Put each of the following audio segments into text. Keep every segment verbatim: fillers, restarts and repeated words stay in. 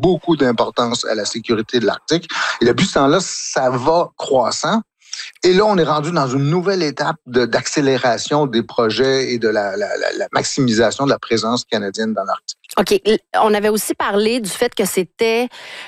beaucoup d'importance à la sécurité de l'Arctique. Et depuis ce temps-là, ça va croissant. Et là, on est rendu dans une nouvelle étape de, d'accélération des projets et de la, la, la, la maximisation de la présence canadienne dans l'Arctique. OK. On avait aussi parlé du fait que c'était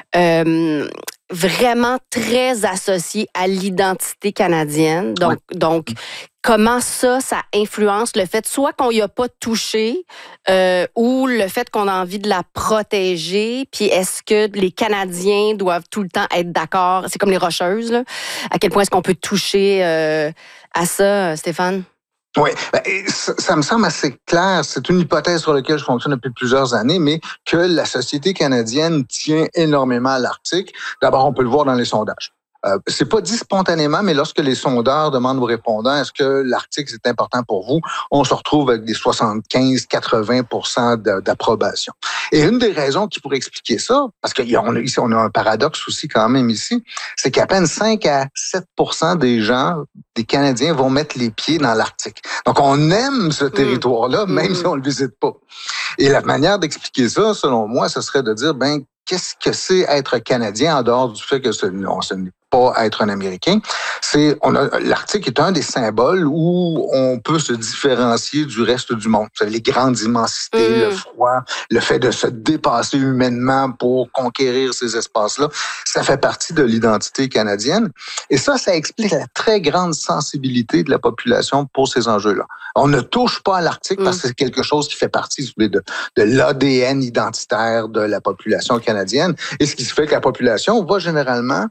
euh, vraiment très associé à l'identité canadienne. Donc, oui. donc comment ça, ça influence le fait soit qu'on y a pas touché euh, ou le fait qu'on a envie de la protéger? Puis est-ce que les Canadiens doivent tout le temps être d'accord? C'est comme les Rocheuses, là. À quel point est-ce qu'on peut toucher euh, à ça, Stéphane? Oui, ben, ça, ça me semble assez clair. C'est une hypothèse sur laquelle je fonctionne depuis plusieurs années, mais que la société canadienne tient énormément à l'Arctique. D'abord, on peut le voir dans les sondages. Euh, c'est pas dit spontanément, mais lorsque les sondeurs demandent aux répondants est-ce que l'Arctique c'est important pour vous, on se retrouve avec des soixante-quinze à quatre-vingts pour cent d'approbation. Et une des raisons qui pourrait expliquer ça, parce qu'on a ici on a un paradoxe aussi quand même ici, c'est qu'à peine cinq à sept pour cent des gens, des Canadiens vont mettre les pieds dans l'Arctique. Donc on aime ce territoire-là, mmh. même mmh. si on le visite pas. Et la manière d'expliquer ça, selon moi, ce serait de dire ben qu'est-ce que c'est être Canadien en dehors du fait que ce, non, ce n'est pas être un Américain. C'est, on a, l'Arctique est un des symboles où on peut se différencier du reste du monde. C'est les grandes immensités, mmh. le froid, le fait de se dépasser humainement pour conquérir ces espaces-là, ça fait partie de l'identité canadienne. Et ça, ça explique la très grande sensibilité de la population pour ces enjeux-là. On ne touche pas à l'Arctique mmh. parce que c'est quelque chose qui fait partie de, de, de l'A D N identitaire de la population canadienne. Et ce qui fait que la population va généralement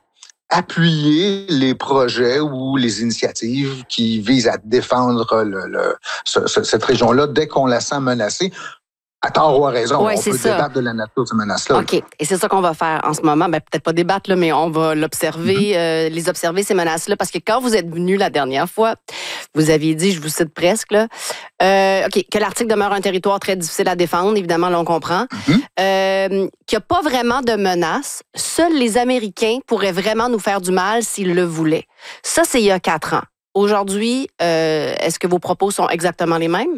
appuyer les projets ou les initiatives qui visent à défendre le, le, ce, ce, cette région-là dès qu'on la sent menacée. À tort ou à raison, ouais, on peut ça. débattre de la nature de ces menaces-là. OK. Et c'est ça qu'on va faire en ce moment. Ben, peut-être pas débattre, là, mais on va l'observer, mm-hmm. euh, les observer, ces menaces-là. Parce que quand vous êtes venu la dernière fois, vous aviez dit, je vous cite presque, là, euh, OK, que l'Arctique demeure un territoire très difficile à défendre. Évidemment, là, on comprend. Mm-hmm. Euh, qu'il n'y a pas vraiment de menace. Seuls les Américains pourraient vraiment nous faire du mal s'ils le voulaient. Ça, c'est il y a quatre ans. Aujourd'hui, euh, est-ce que vos propos sont exactement les mêmes?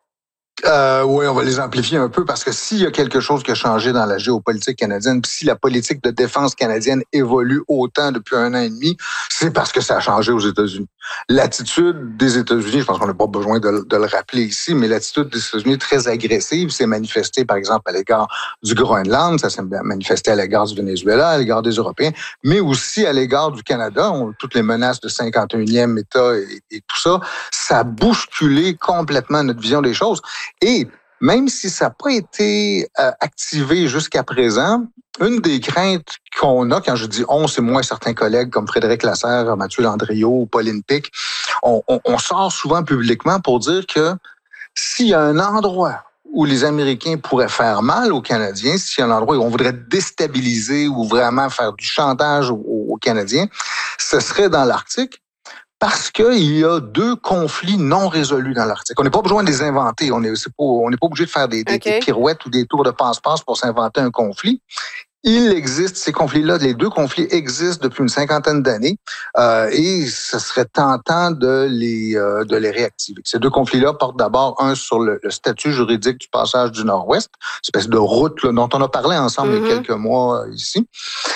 Euh, oui, on va les amplifier un peu parce que s'il y a quelque chose qui a changé dans la géopolitique canadienne, puis si la politique de défense canadienne évolue autant depuis un an et demi, c'est parce que ça a changé aux États-Unis. L'attitude des États-Unis, je pense qu'on n'a pas besoin de, de le rappeler ici, mais l'attitude des États-Unis très agressive s'est manifestée, par exemple, à l'égard du Groenland, ça s'est manifesté à l'égard du Venezuela, à l'égard des Européens, mais aussi à l'égard du Canada. On, toutes les menaces de cinquante et unième État et, et tout ça, ça a bousculé complètement notre vision des choses. Et même si ça n'a pas été euh, activé jusqu'à présent, une des craintes qu'on a, quand je dis on, c'est moi certains collègues comme Frédéric Lasserre, Mathieu Landriot, Pauline Pic, on, on, on sort souvent publiquement pour dire que s'il y a un endroit où les Américains pourraient faire mal aux Canadiens, s'il y a un endroit où on voudrait déstabiliser ou vraiment faire du chantage aux, aux Canadiens, ce serait dans l'Arctique. Parce qu'il y a deux conflits non résolus dans l'Arctique. On n'a pas besoin de les inventer. On n'est pas, on n'est pas obligé de faire des, des, okay. des pirouettes ou des tours de passe-passe pour s'inventer un conflit. Il existe, ces conflits-là, les deux conflits existent depuis une cinquantaine d'années euh, et ce serait tentant de les, euh, de les réactiver. Ces deux conflits-là portent d'abord un sur le, le statut juridique du passage du Nord-Ouest, espèce de route là, dont on a parlé ensemble mm-hmm. il y a quelques mois ici,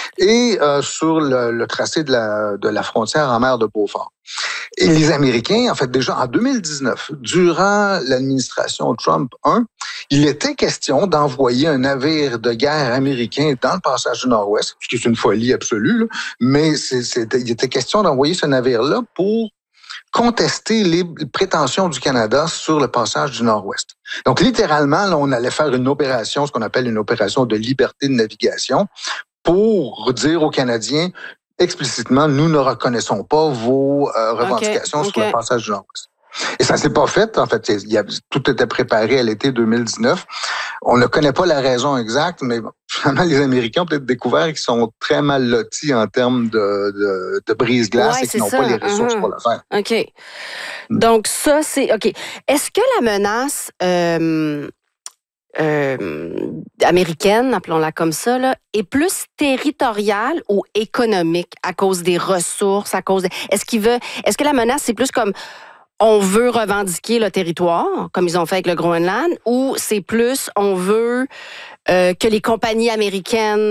et euh, sur le, le tracé de la, de la frontière en mer de Beaufort. Et les Américains, en fait, déjà en deux mille dix-neuf, durant l'administration Trump un, il était question d'envoyer un navire de guerre américain dans le passage du Nord-Ouest, ce qui est une folie absolue, là, mais c'est, c'est, il était question d'envoyer ce navire-là pour contester les prétentions du Canada sur le passage du Nord-Ouest. Donc, littéralement, là, on allait faire une opération, ce qu'on appelle une opération de liberté de navigation, pour dire aux Canadiens explicitement, nous ne reconnaissons pas vos euh, revendications okay, okay. sur le passage du Nord-Ouest. Et ça s'est pas fait. En fait, il y a, tout était préparé à l'été deux mille dix-neuf. On ne connaît pas la raison exacte, mais bon, finalement, les Américains ont peut-être découvert qu'ils sont très mal lotis en termes de, de, de brise-glace ouais, et qu'ils n'ont ça. pas les ressources uh-huh. pour le faire. OK. Hmm. Donc, ça, c'est... OK. Est-ce que la menace... Euh... Euh, américaine, appelons-la comme ça, là, est plus territoriale ou économique à cause des ressources, à cause de... Est-ce qu'il veut... Est-ce que la menace, c'est plus comme on veut revendiquer le territoire, comme ils ont fait avec le Groenland, ou c'est plus on veut euh, que les compagnies américaines